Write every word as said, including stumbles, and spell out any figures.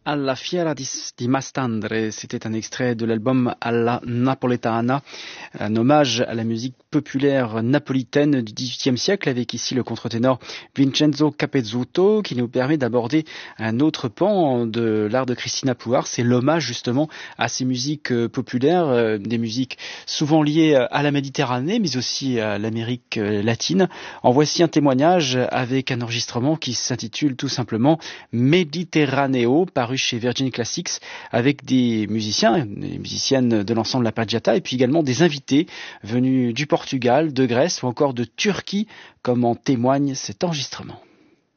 Alla Fiera di, di Mastandre, c'était un extrait de l'album Alla Napoletana, un hommage à la musique populaire napolitaine du dix-huitième siècle, avec ici le contre-ténor Vincenzo Capezzuto, qui nous permet d'aborder un autre pan de l'art de Cristina Puar, c'est l'hommage justement à ces musiques populaires, des musiques souvent liées à la Méditerranée, mais aussi à l'Amérique latine. En voici un témoignage avec un enregistrement qui s'intitule tout simplement Mediterraneo, paru chez Virgin Classics, avec des musiciens, des musiciennes de l'ensemble La Paggiata, et puis également des invités venus du Portugal, de Grèce ou encore de Turquie, comme en témoigne cet enregistrement.